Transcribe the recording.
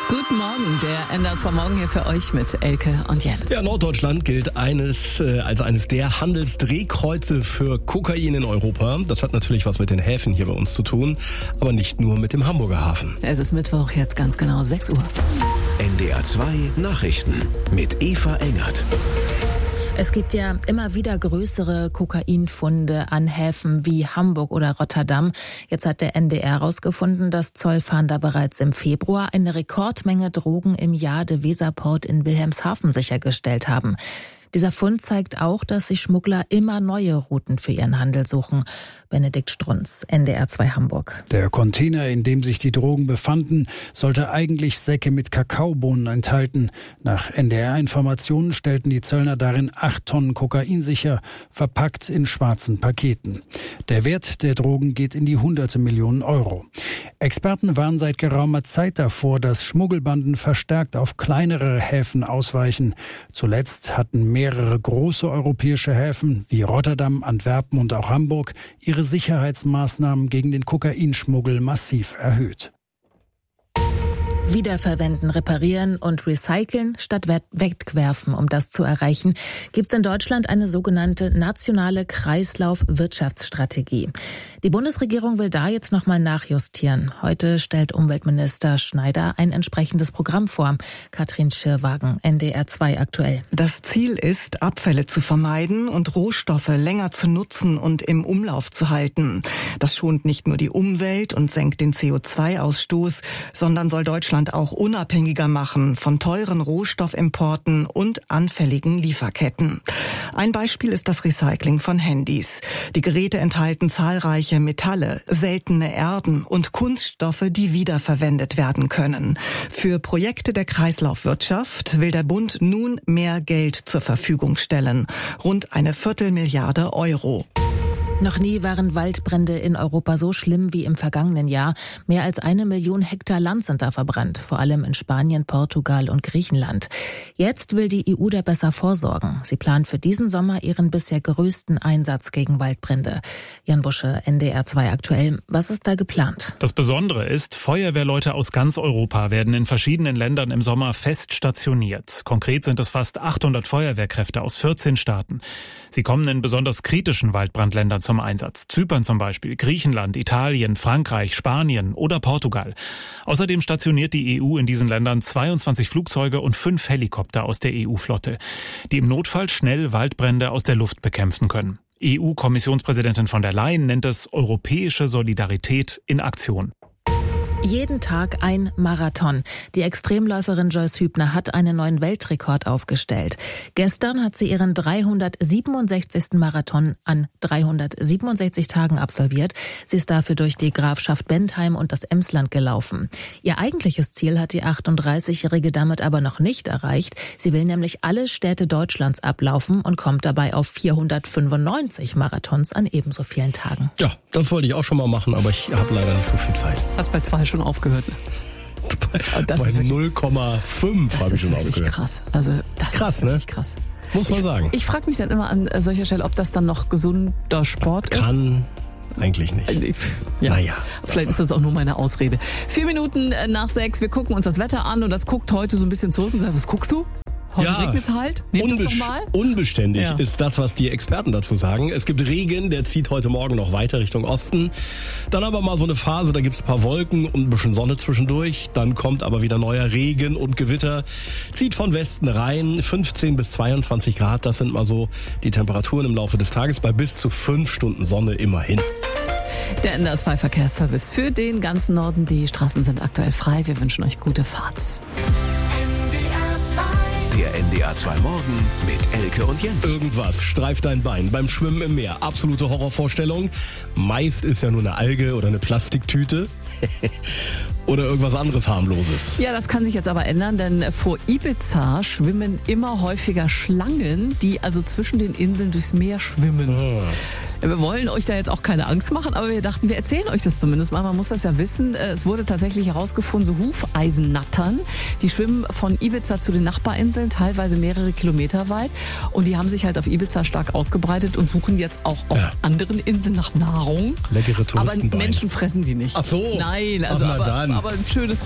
Guten Morgen, der NDR 2 Morgen hier für euch mit Elke und Jens. Ja, Norddeutschland gilt als eines der Handelsdrehkreuze für Kokain in Europa. Das hat natürlich was mit den Häfen hier bei uns zu tun, aber nicht nur mit dem Hamburger Hafen. Es ist Mittwoch, jetzt ganz genau 6 Uhr. NDR 2 Nachrichten mit Eva Engert. Es gibt ja immer wieder größere Kokainfunde an Häfen wie Hamburg oder Rotterdam. Jetzt hat der NDR herausgefunden, dass Zollfahnder bereits im Februar eine Rekordmenge Drogen im Jade Weserport in Wilhelmshaven sichergestellt haben. Dieser Fund zeigt auch, dass sich Schmuggler immer neue Routen für ihren Handel suchen. Benedikt Strunz, NDR 2 Hamburg. Der Container, in dem sich die Drogen befanden, sollte eigentlich Säcke mit Kakaobohnen enthalten. Nach NDR-Informationen stellten die Zöllner darin 8 Tonnen Kokain sicher, verpackt in schwarzen Paketen. Der Wert der Drogen geht in die hunderte Millionen Euro. Experten warnen seit geraumer Zeit davor, dass Schmuggelbanden verstärkt auf kleinere Häfen ausweichen. Zuletzt hatten mehrere große europäische Häfen wie Rotterdam, Antwerpen und auch Hamburg ihre Sicherheitsmaßnahmen gegen den Kokainschmuggel massiv erhöht. Wiederverwenden, reparieren und recyceln statt wegwerfen. Um das zu erreichen, gibt es in Deutschland eine sogenannte nationale Kreislaufwirtschaftsstrategie. Die Bundesregierung will da jetzt nochmal nachjustieren. Heute stellt Umweltminister Schneider ein entsprechendes Programm vor. Katrin Schirrwagen, NDR 2 aktuell. Das Ziel ist, Abfälle zu vermeiden und Rohstoffe länger zu nutzen und im Umlauf zu halten. Das schont nicht nur die Umwelt und senkt den CO2-Ausstoß, sondern soll Deutschland auch unabhängiger machen von teuren Rohstoffimporten und anfälligen Lieferketten. Ein Beispiel ist das Recycling von Handys. Die Geräte enthalten zahlreiche Metalle, seltene Erden und Kunststoffe, die wiederverwendet werden können. Für Projekte der Kreislaufwirtschaft will der Bund nun mehr Geld zur Verfügung stellen. Rund 1/4 Milliarde Euro. Noch nie waren Waldbrände in Europa so schlimm wie im vergangenen Jahr. Mehr als 1 Million Hektar Land sind da verbrannt, vor allem in Spanien, Portugal und Griechenland. Jetzt will die EU da besser vorsorgen. Sie plant für diesen Sommer ihren bisher größten Einsatz gegen Waldbrände. Jan Busche, NDR 2 aktuell. Was ist da geplant? Das Besondere ist, Feuerwehrleute aus ganz Europa werden in verschiedenen Ländern im Sommer fest stationiert. Konkret sind es fast 800 Feuerwehrkräfte aus 14 Staaten. Sie kommen in besonders kritischen Waldbrandländern zum Einsatz. Zypern zum Beispiel, Griechenland, Italien, Frankreich, Spanien oder Portugal. Außerdem stationiert die EU in diesen Ländern 22 Flugzeuge und 5 Helikopter aus der EU-Flotte, die im Notfall schnell Waldbrände aus der Luft bekämpfen können. EU-Kommissionspräsidentin von der Leyen nennt es europäische Solidarität in Aktion. Jeden Tag ein Marathon. Die Extremläuferin Joyce Hübner hat einen neuen Weltrekord aufgestellt. Gestern hat sie ihren 367. Marathon an 367 Tagen absolviert. Sie ist dafür durch die Grafschaft Bentheim und das Emsland gelaufen. Ihr eigentliches Ziel hat die 38-jährige damit aber noch nicht erreicht. Sie will nämlich alle Städte Deutschlands ablaufen und kommt dabei auf 495 Marathons an ebenso vielen Tagen. Ja, das wollte ich auch schon mal machen, aber ich habe leider nicht so viel Zeit. Hast bei 2 schon aufgehört? Bei 0,5 habe ich schon aufgehört. Krass. Also das krass, ist wirklich ne? krass. Muss man sagen. Ich frage mich dann immer an solcher Stelle, ob das dann noch gesunder Sport ist. Kann eigentlich nicht. Ja. Naja. Vielleicht ist das auch nur meine Ausrede. 4 Minuten nach 6. Wir gucken uns das Wetter an und das guckt heute so ein bisschen zurück und sagt, was guckst du? Heute regnet es halt. Nehmt das doch mal. Unbeständig ist das, was die Experten dazu sagen. Es gibt Regen, der zieht heute Morgen noch weiter Richtung Osten. Dann aber mal so eine Phase, da gibt es ein paar Wolken und ein bisschen Sonne zwischendurch. Dann kommt aber wieder neuer Regen und Gewitter. Zieht von Westen rein, 15 bis 22 Grad. Das sind mal so die Temperaturen im Laufe des Tages bei bis zu 5 Stunden Sonne immerhin. Der NDR 2 Verkehrsservice für den ganzen Norden. Die Straßen sind aktuell frei. Wir wünschen euch gute Fahrt. Der NDR 2 Morgen mit Elke und Jens. Irgendwas streift dein Bein beim Schwimmen im Meer. Absolute Horrorvorstellung. Meist ist ja nur eine Alge oder eine Plastiktüte. Oder irgendwas anderes harmloses. Ja, das kann sich jetzt aber ändern, denn vor Ibiza schwimmen immer häufiger Schlangen, die also zwischen den Inseln durchs Meer schwimmen. Wir wollen euch da jetzt auch keine Angst machen, aber wir dachten, wir erzählen euch das zumindest mal. Man muss das ja wissen. Es wurde tatsächlich herausgefunden, so Hufeisennattern, die schwimmen von Ibiza zu den Nachbarinseln, teilweise mehrere Kilometer weit. Und die haben sich halt auf Ibiza stark ausgebreitet und suchen jetzt auch auf anderen Inseln nach Nahrung. Leckere Touristenbeine. Aber Menschen fressen die nicht. Ach so. Nein, also aber ein schönes